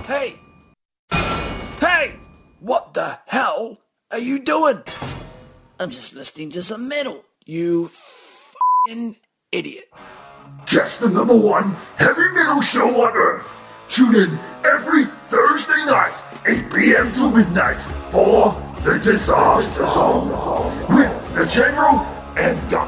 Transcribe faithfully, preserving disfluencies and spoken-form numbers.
Hey! Hey! What the hell are you doing? I'm just listening to some metal, you f***ing idiot. Just the number one heavy metal show on Earth. Tune in every Thursday night, eight p.m. to midnight, for The Disaster Zone with the General and Doctor